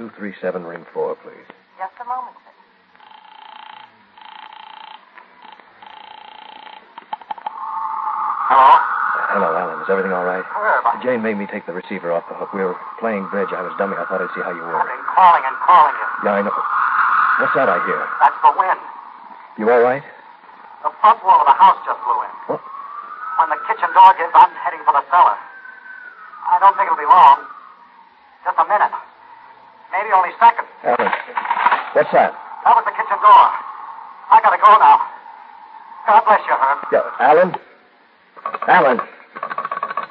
237 ring 4, please. Just a moment, sir. Hello? Hello, Alan. Is everything all right? Herb. Jane made me take the receiver off the hook. We were playing bridge. I was dummy. I thought I'd see how you were. I've been calling you. Yeah, I know. What's that I hear? That's the wind. You all right? The front wall of the house just blew in. What? When the kitchen door gives, I'm heading for the cellar. I don't think it'll be long. Just a minute. Maybe only seconds. Alan, what's that? That was the kitchen door. I gotta go now. God bless you, Herb. Yeah, Alan? Alan!